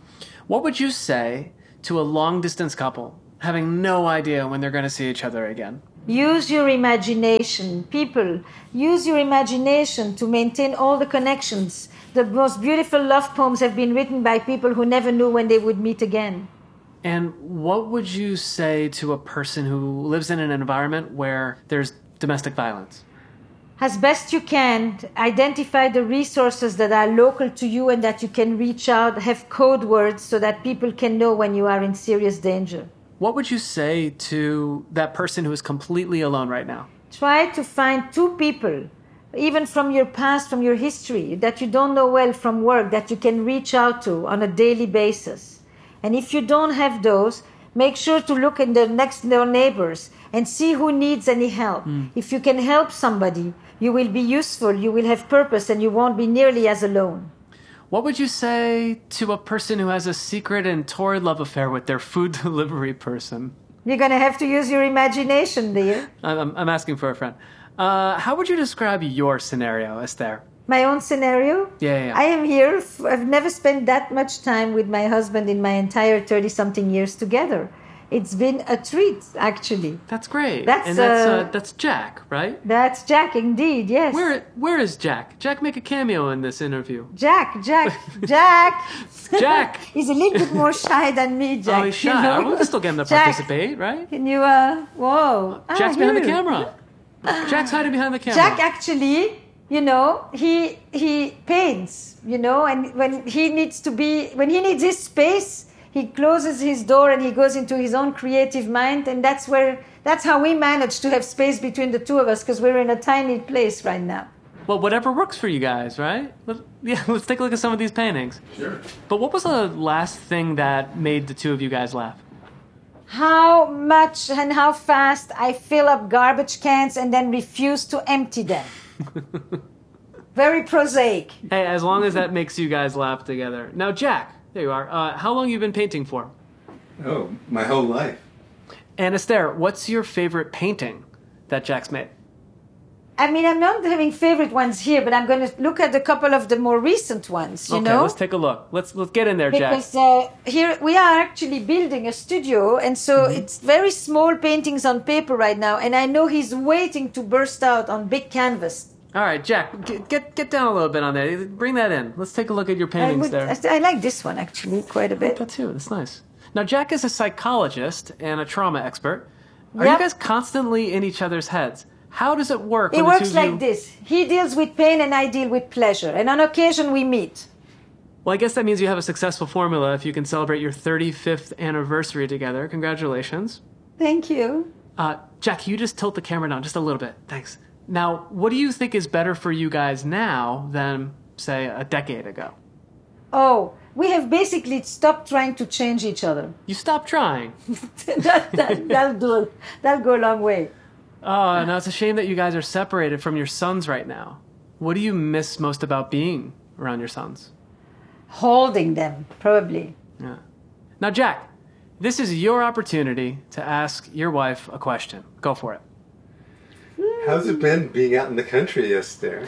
What would you say to a long-distance couple having no idea when they're going to see each other again? Use your imagination. People, use your imagination to maintain all the connections. The most beautiful love poems have been written by people who never knew when they would meet again. And what would you say to a person who lives in an environment where there's domestic violence? As best you can, identify the resources that are local to you and that you can reach out, have code words so that people can know when you are in serious danger. What would you say to that person who is completely alone right now? Try to find two people, even from your past, from your history, that you don't know well from work, that you can reach out to on a daily basis. And if you don't have those, make sure to look in the next door neighbors and see who needs any help. If you can help somebody, you will be useful, you will have purpose, and you won't be nearly as alone. What would you say to a person who has a secret and torrid love affair with their food delivery person? You're going to have to use your imagination, dear. I'm asking for a friend. How would you describe your scenario, Esther? My own scenario? Yeah. I am here. I've never spent that much time with my husband in my entire 30-something years together. It's been a treat, actually. That's great. That's Jack, right? That's Jack, indeed, yes. Where is Jack? Jack make a cameo in this interview. Jack! Jack! He's a little bit more shy than me, Jack. Oh, he's shy. You know? We can still get him to participate, right? Can you, whoa. Jack's behind the camera. Jack's hiding behind the camera. Jack actually, you know, he paints, you know, and when he needs his space, he closes his door and he goes into his own creative mind, and that's how we manage to have space between the two of us, because we're in a tiny place right now. Well, whatever works for you guys, right? Let's take a look at some of these paintings. Sure. But what was the last thing that made the two of you guys laugh? How much and how fast I fill up garbage cans and then refuse to empty them. Very prosaic. Hey, as long as that makes you guys laugh together. Now, Jack, there you are. How long have you been painting for? Oh, my whole life. And Esther, what's your favorite painting that Jack's made? I mean, I'm not having favorite ones here, but I'm going to look at a couple of the more recent ones, you know? Okay, let's take a look. Let's get in there, Jack. Because here we are actually building a studio, and so it's very small paintings on paper right now, and I know he's waiting to burst out on big canvas. All right, Jack, get down a little bit on there. Bring that in. Let's take a look at your paintings there. I like this one, actually, quite a bit. I like that too. That's nice. Now, Jack is a psychologist and a trauma expert. Are you guys constantly in each other's heads? How does it work? It works like this. He deals with pain and I deal with pleasure. And on occasion we meet. Well, I guess that means you have a successful formula if you can celebrate your 35th anniversary together. Congratulations. Thank you. Jack, can you just tilt the camera down just a little bit? Thanks. Now, what do you think is better for you guys now than, say, a decade ago? Oh, we have basically stopped trying to change each other. You stopped trying? That'll do it. That'll go a long way. Oh, now it's a shame that you guys are separated from your sons right now. What do you miss most about being around your sons? Holding them, probably. Yeah. Now, Jack, this is your opportunity to ask your wife a question. Go for it. How's it been being out in the country, Esther?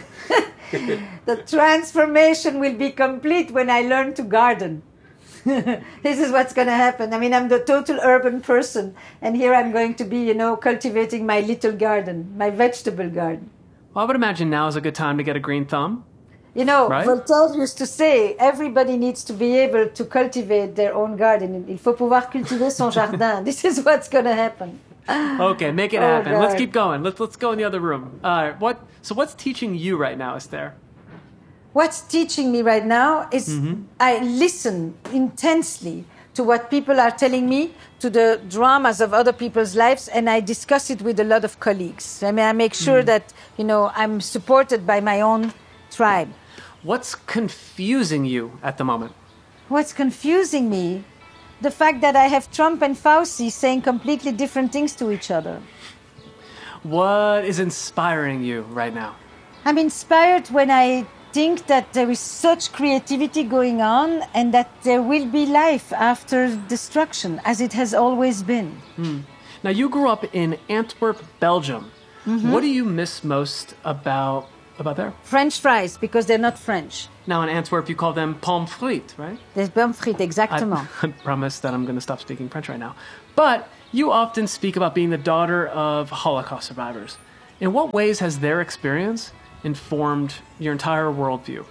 The transformation will be complete when I learn to garden. This is what's going to happen. I mean, I'm the total urban person, and here I'm going to be, cultivating my little garden, my vegetable garden. Well, I would imagine now is a good time to get a green thumb. Right? Voltaire used to say, everybody needs to be able to cultivate their own garden. Il faut pouvoir cultiver son jardin. This is what's going to happen. Okay, make it happen. God. Let's keep going. Let's go in the other room. What's teaching you right now, Esther? What's teaching me right now is I listen intensely to what people are telling me, to the dramas of other people's lives, and I discuss it with a lot of colleagues. I mean, I make sure that, I'm supported by my own tribe. What's confusing you at the moment? What's confusing me? The fact that I have Trump and Fauci saying completely different things to each other. What is inspiring you right now? I'm inspired when I think that there is such creativity going on and that there will be life after destruction, as it has always been. Now, you grew up in Antwerp, Belgium. What do you miss most about about there? French fries, because they're not French. Now in Antwerp, you call them pommes frites, right? There's pommes frites, exactement. I promise that I'm going to stop speaking French right now. But you often speak about being the daughter of Holocaust survivors. In what ways has their experience informed your entire worldview?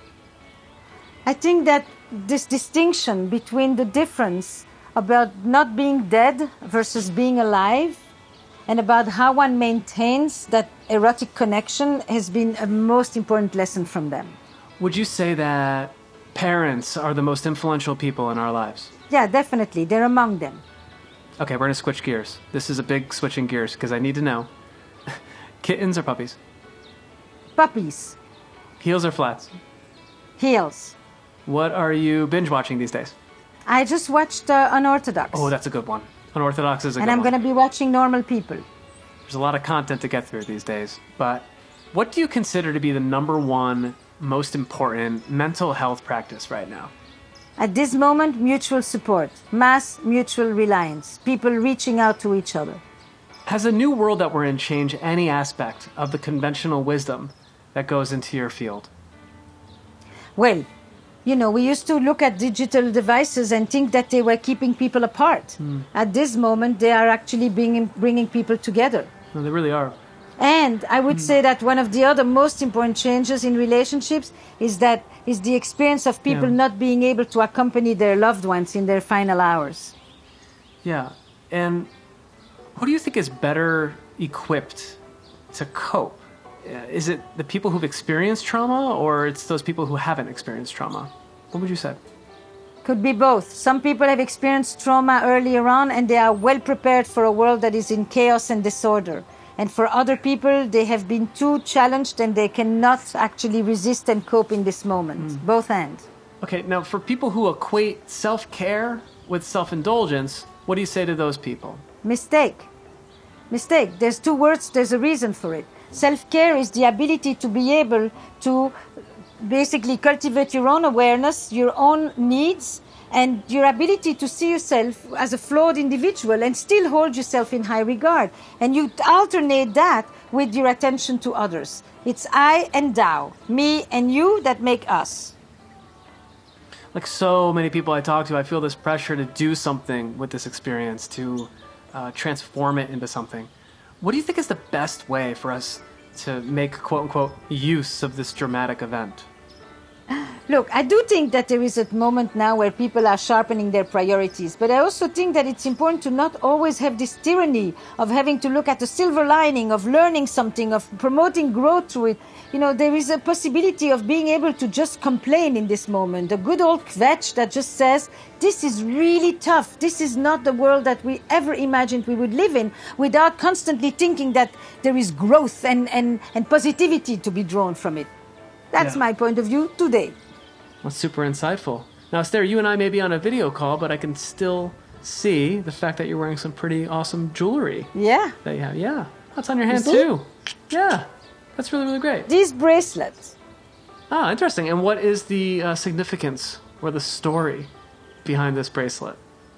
I think that this distinction between the difference about not being dead versus being alive, and about how one maintains that erotic connection, has been a most important lesson from them. Would you say that parents are the most influential people in our lives? Yeah, definitely. They're among them. Okay, we're going to switch gears. This is a big switching gears because I need to know. Kittens or puppies? Puppies. Heels or flats? Heels. What are you binge watching these days? I just watched Unorthodox. Oh, that's a good one. Unorthodox is a good one. And I'm going to be watching Normal People. There's a lot of content to get through these days. But what do you consider to be the number one most important mental health practice right now? At this moment, mutual support, mass mutual reliance, people reaching out to each other. Has the new world that we're in changed any aspect of the conventional wisdom that goes into your field? Well, you know, we used to look at digital devices and think that they were keeping people apart. At this moment, they are actually bringing people together. No, they really are. And I would say that one of the other most important changes in relationships is the experience of people not being able to accompany their loved ones in their final hours. Yeah. And who do you think is better equipped to cope? Is it the people who've experienced trauma, or it's those people who haven't experienced trauma? What would you say? Could be both. Some people have experienced trauma earlier on and they are well prepared for a world that is in chaos and disorder. And for other people, they have been too challenged and they cannot actually resist and cope in this moment. Both ends. Okay, now for people who equate self-care with self-indulgence, what do you say to those people? Mistake. There's two words, there's a reason for it. Self-care is the ability to be able to basically cultivate your own awareness, your own needs, and your ability to see yourself as a flawed individual and still hold yourself in high regard. And you alternate that with your attention to others. It's I and thou, me and you, that make us. Like so many people I talk to, I feel this pressure to do something with this experience, to transform it into something. What do you think is the best way for us to make, quote-unquote, use of this dramatic event? Look, I do think that there is a moment now where people are sharpening their priorities, but I also think that it's important to not always have this tyranny of having to look at the silver lining, of learning something, of promoting growth through it. You know, there is a possibility of being able to just complain in this moment. A good old kvetch that just says, this is really tough. This is not the world that we ever imagined we would live in, without constantly thinking that there is growth and positivity to be drawn from it. That's my point of view today. That's super insightful. Now, Esther, you and I may be on a video call, but I can still see the fact that you're wearing some pretty awesome jewelry. Yeah. That you have. Yeah. That's on your hand, too. Yeah. That's really, really great. These bracelets. Ah, interesting. And what is the significance or the story behind this bracelet?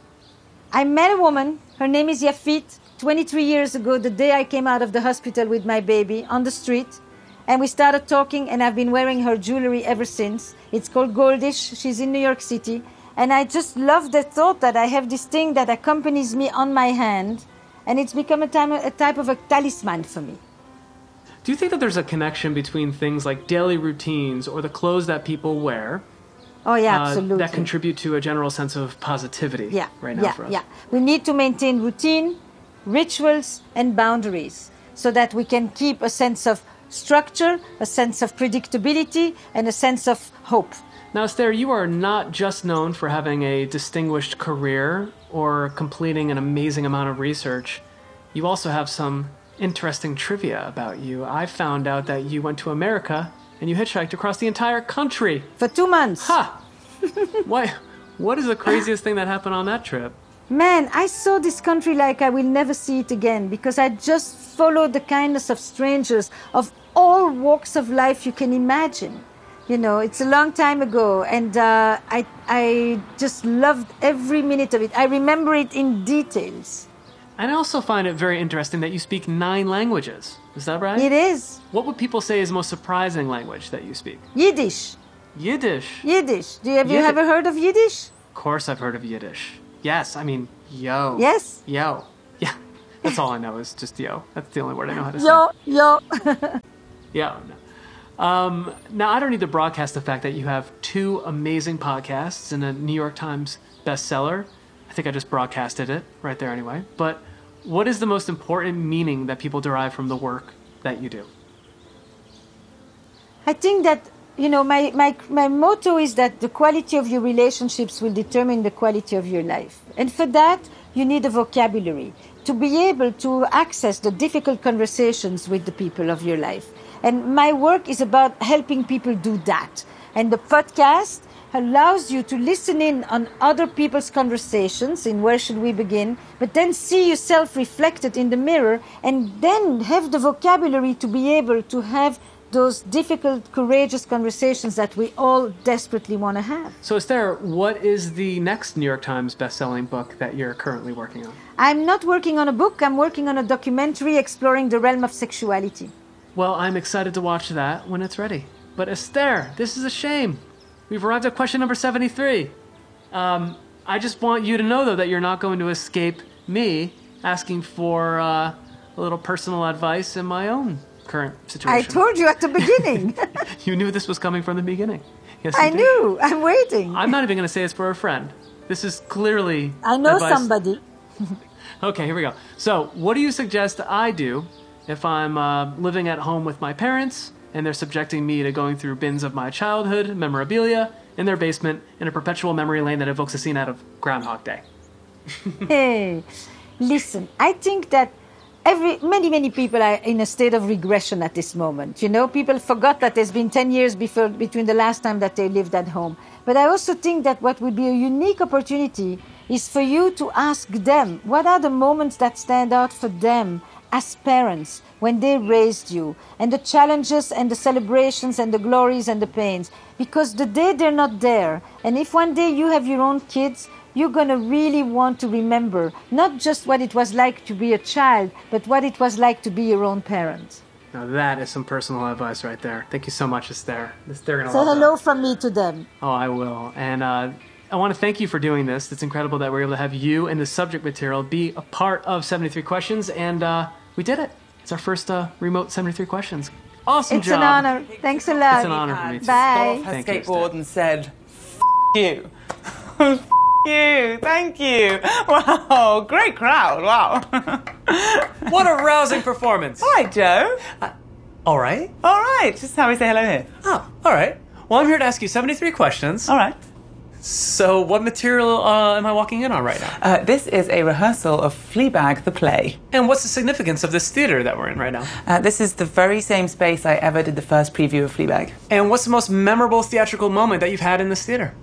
I met a woman. Her name is Yafit. 23 years ago, the day I came out of the hospital with my baby, on the street. And we started talking, and I've been wearing her jewelry ever since. It's called Goldish. She's in New York City. And I just love the thought that I have this thing that accompanies me on my hand. And it's become a type of a talisman for me. Do you think that there's a connection between things like daily routines or the clothes that people wear? Oh, yeah, absolutely. That contribute to a general sense of positivity right now for us? Yeah. We need to maintain routine, rituals, and boundaries so that we can keep a sense of structure, a sense of predictability, and a sense of hope. Now, Esther, you are not just known for having a distinguished career or completing an amazing amount of research. You also have some interesting trivia about you. I found out that you went to America and you hitchhiked across the entire country. For 2 months. Ha! What is the craziest thing that happened on that trip? Man, I saw this country like I will never see it again, because I just followed the kindness of strangers of all walks of life you can imagine. You know, it's a long time ago, and I just loved every minute of it. I remember it in details. And I also find it very interesting that you speak 9 languages. Is that right? It is. What would people say is the most surprising language that you speak? Yiddish. Yiddish. Yiddish. Have you ever heard of Yiddish? Of course I've heard of Yiddish. Yes, I mean, yo. Yes. Yo. Yeah. That's all I know is just yo. That's the only word I know how to say. Yo. Yeah. No. Now, I don't need to broadcast the fact that you have 2 amazing podcasts and a New York Times bestseller. I think I just broadcasted it right there anyway. But what is the most important meaning that people derive from the work that you do? I think that, my motto is that the quality of your relationships will determine the quality of your life. And for that, you need a vocabulary to be able to access the difficult conversations with the people of your life. And my work is about helping people do that. And the podcast allows you to listen in on other people's conversations in Where Should We Begin, but then see yourself reflected in the mirror and then have the vocabulary to be able to have those difficult, courageous conversations that we all desperately want to have. So Esther, what is the next New York Times best-selling book that you're currently working on? I'm not working on a book. I'm working on a documentary exploring the realm of sexuality. Well, I'm excited to watch that when it's ready. But Esther, this is a shame. We've arrived at question number 73. I just want you to know, though, that you're not going to escape me asking for a little personal advice in my own current situation. I told you at the beginning. You knew this was coming from the beginning. Yes, I knew. I'm waiting. I'm not even going to say it's for a friend. This is clearly I know advice. somebody. Okay, here we go. So, what do you suggest I do if I'm living at home with my parents and they're subjecting me to going through bins of my childhood memorabilia in their basement in a perpetual memory lane that evokes a scene out of Groundhog Day? Hey, listen, I think that many people are in a state of regression at this moment. People forgot that there's been 10 years between the last time that they lived at home. But I also think that what would be a unique opportunity is for you to ask them, what are the moments that stand out for them as parents when they raised you, and the challenges and the celebrations and the glories and the pains. Because the day they're not there, and if one day you have your own kids, you're going to really want to remember not just what it was like to be a child, but what it was like to be your own parent. Now that is some personal advice right there. Thank you so much, Esther. They're gonna Say love hello that. from me to them. Oh, I will. And I want to thank you for doing this. It's incredible that we're able to have you and the subject material be a part of 73 Questions, and we did it. It's our first remote 73 Questions. Awesome It's job. an honor. Thanks a lot. It's an honor for me too. Bye. Her Thank you, skateboard Esther. and said, you. You, thank you. Wow, great crowd, wow. What a rousing performance. All right, Joe. All right. All right, just how we say hello here. Oh, all right. Well, I'm here to ask you 73 questions. All right. So what material am I walking in on right now? This is a rehearsal of Fleabag, the play. And what's the significance of this theater that we're in right now? This is the very same space I ever did the first preview of Fleabag. And what's the most memorable theatrical moment that you've had in this theater?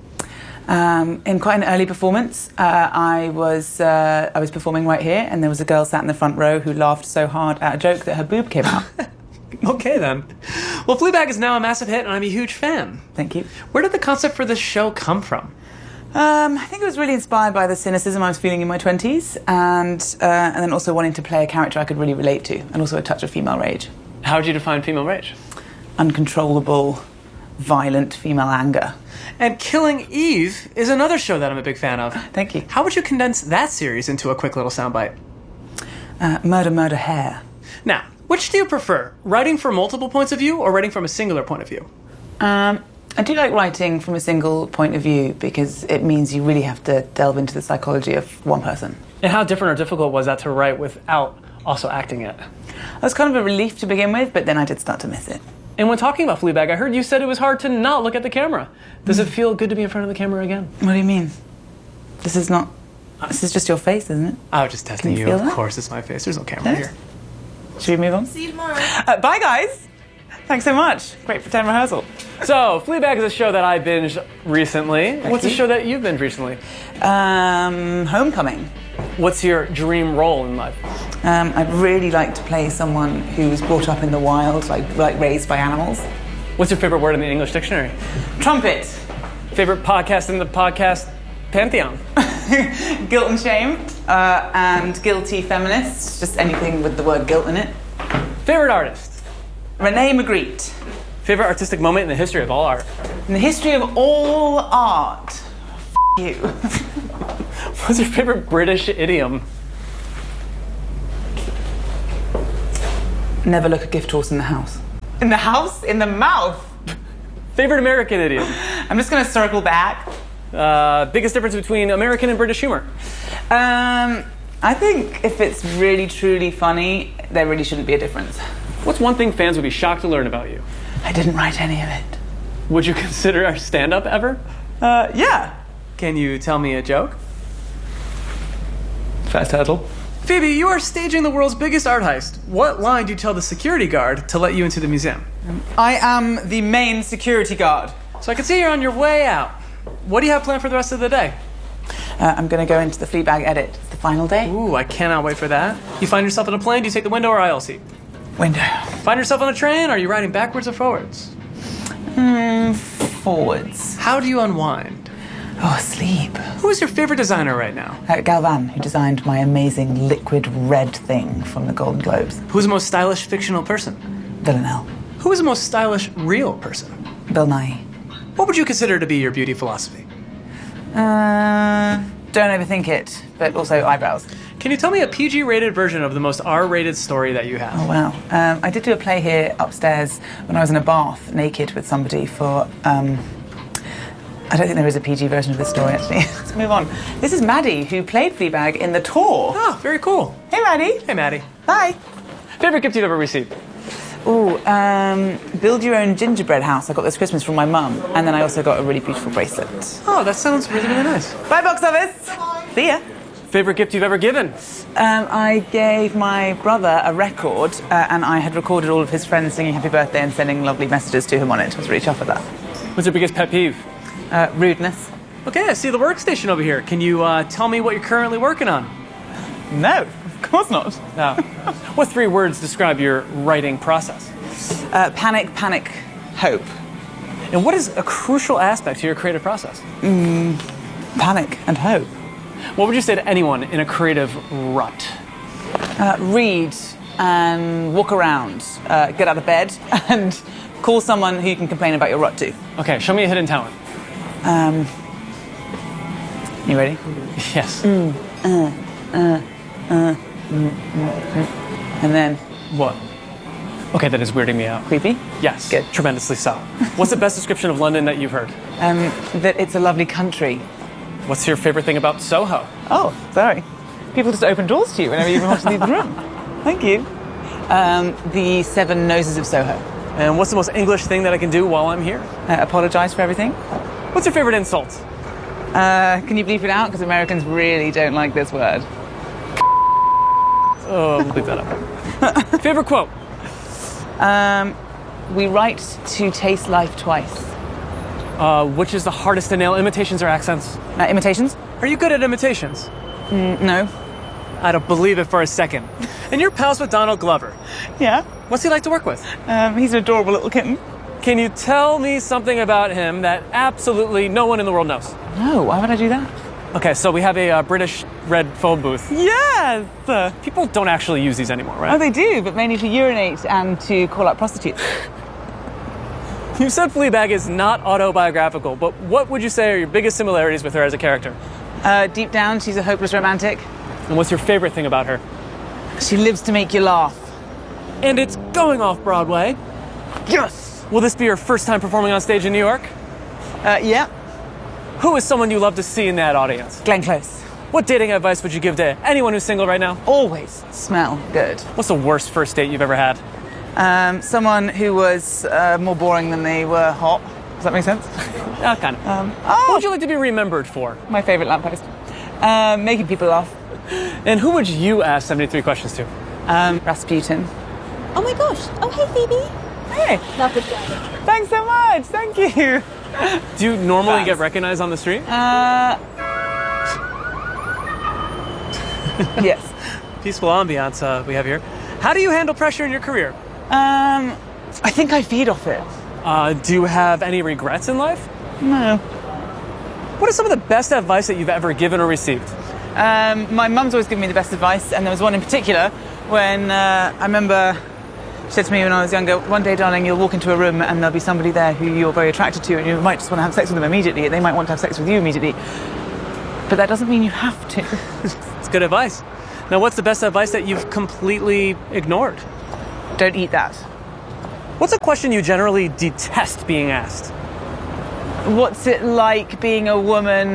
In quite an early performance, I was performing right here, and there was a girl sat in the front row who laughed so hard at a joke that her boob came out. Okay, then. Well, Fleabag is now a massive hit, and I'm a huge fan. Thank you. Where did the concept for this show come from? I think it was really inspired by the cynicism I was feeling in my 20s, and then also wanting to play a character I could really relate to, and also a touch of female rage. How would you define female rage? Uncontrollable, violent female anger. And Killing Eve is another show that I'm a big fan of. Thank you. How would you condense that series into a quick little soundbite? Murder, murder, hair. Now, which do you prefer? Writing from multiple points of view or writing from a singular point of view? I do like writing from a single point of view because it means you really have to delve into the psychology of one person. And how different or difficult was that to write without also acting it? It was kind of a relief to begin with, but then I did start to miss it. And when talking about Fleabag, I heard you said it was hard to not look at the camera. Does it feel good to be in front of the camera again? What do you mean? This is just your face, isn't it? I was just testing you. Of course, it's my face. There's no camera here. Should we move on? See you tomorrow. Bye, guys. Thanks so much. Great pretend rehearsal. So, Fleabag is a show that I binged recently. What's a show that you've binged recently? Homecoming. What's your dream role in life? I'd really like to play someone who was brought up in the wild, like raised by animals. What's your favorite word in the English dictionary? Trumpet. Favorite podcast in the podcast pantheon? Guilt and shame, and guilty feminists, just anything with the word guilt in it. Favorite artist? Renee Magritte. Favorite artistic moment in the history of all art? In the history of all art. You. What's your favorite British idiom? Never look a gift horse in the house. In the house? In the mouth? Favorite American idiom? I'm just going to circle back. Biggest difference between American and British humor? I think if it's really, truly funny, there really shouldn't be a difference. What's one thing fans would be shocked to learn about you? I didn't write any of it. Would you consider our stand-up ever? Yeah. Can you tell me a joke? Fast turtle. Phoebe, you are staging the world's biggest art heist. What line do you tell the security guard to let you into the museum? I am the main security guard. So I can see you're on your way out. What do you have planned for the rest of the day? I'm going to go into the Fleabag edit. It's the final day. Ooh, I cannot wait for that. You find yourself on a plane, do you take the window or aisle seat? Window. Find yourself on a train, are you riding backwards or forwards? Forwards. How do you unwind? Oh, sleep. Who is your favorite designer right now? Galvan, who designed my amazing liquid red thing from the Golden Globes. Who's the most stylish fictional person? Villanelle. Who is the most stylish real person? Bill Nye. What would you consider to be your beauty philosophy? Don't overthink it, but also eyebrows. Can you tell me a PG-rated version of the most R-rated story that you have? Oh, wow. I did do a play here upstairs when I was in a bath, naked with somebody for, I don't think there is a PG version of this story, actually. Let's move on. This is Maddie, who played Fleabag in The Tour. Oh, very cool. Hey, Maddie. Hey, Maddie. Bye. Favorite gift you've ever received? Ooh, build your own gingerbread house. I got this Christmas from my mum, and then I also got a really beautiful bracelet. Oh, that sounds really, really nice. Bye, box office. See ya. Favorite gift you've ever given? I gave my brother a record, and I had recorded all of his friends singing happy birthday and sending lovely messages to him on it. I was really chuffed with that. What's your biggest pet peeve? Rudeness. Okay, I see the workstation over here. Can you tell me what you're currently working on? No, of course not. No. What 3 words describe your writing process? Panic, panic, hope. And what is a crucial aspect to your creative process? Panic and hope. What would you say to anyone in a creative rut? Read and walk around. Get out of bed and call someone who you can complain about your rut to. Okay, show me a hidden talent. You ready? Yes. And then... What? Okay, that is weirding me out. Creepy? Yes. Good. Tremendously so. What's the best description of London that you've heard? That it's a lovely country. What's your favorite thing about Soho? Oh, sorry. People just open doors to you whenever you want to leave the room. Thank you. The 7 Noses of Soho. And what's the most English thing that I can do while I'm here? Apologize for everything. What's your favorite insult? Can you bleep it out? Because Americans really don't like this word. Oh, we'll bleep that up. Favorite quote? We write to taste life twice. Which is the hardest to nail, imitations or accents? Imitations? Are you good at imitations? No. I don't believe it for a second. And you're pals with Donald Glover. Yeah. What's he like to work with? He's an adorable little kitten. Can you tell me something about him that absolutely no one in the world knows? No, why would I do that? Okay, so we have a British red phone booth. Yes! People don't actually use these anymore, right? Oh, they do, but mainly to urinate and to call out prostitutes. You said Fleabag is not autobiographical, but what would you say are your biggest similarities with her as a character? Deep down, she's a hopeless romantic. And what's your favorite thing about her? She lives to make you laugh. And it's going off Broadway. Yes! Will this be your first time performing on stage in New York? Yeah. Who is someone you love to see in that audience? Glenn Close. What dating advice would you give to anyone who's single right now? Always smell good. What's the worst first date you've ever had? Someone who was more boring than they were hot. Does that make sense? Yeah, kind of. What would you like to be remembered for? My favorite lamppost. Making people laugh. And who would you ask 73 questions to? Rasputin. Oh my gosh. Oh, hey, Phoebe. Hey. Love the show. Thanks so much. Thank you. Do you normally get recognized on the street? Yes. Peaceful ambiance we have here. How do you handle pressure in your career? I think I feed off it. Do you have any regrets in life? No. What is some of the best advice that you've ever given or received? My mum's always given me the best advice, and there was one in particular when I remember she said to me when I was younger, one day, darling, you'll walk into a room and there'll be somebody there who you're very attracted to, and you might just want to have sex with them immediately, and they might want to have sex with you immediately. But that doesn't mean you have to. It's good advice. Now, what's the best advice that you've completely ignored? Don't eat that. What's a question you generally detest being asked? What's it like being a woman